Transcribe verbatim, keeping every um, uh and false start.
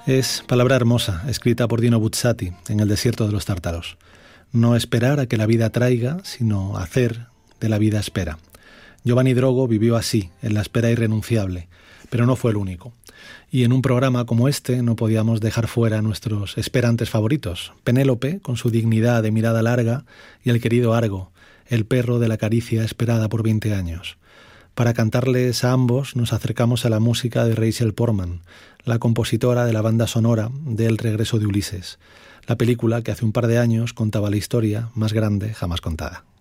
Es palabra hermosa, escrita por Dino Buzzati en El desierto de los tártaros. No esperar a que la vida traiga, sino hacer de la vida espera. Giovanni Drogo vivió así, en la espera irrenunciable, pero no fue el único. Y en un programa como este no podíamos dejar fuera a nuestros esperantes favoritos. Penélope, con su dignidad de mirada larga, y el querido Argo, el perro de la caricia esperada por veinte años. Para cantarles a ambos nos acercamos a la música de Rachel Portman, la compositora de la banda sonora de El regreso de Ulises, la película que hace un par de años contaba la historia más grande jamás contada.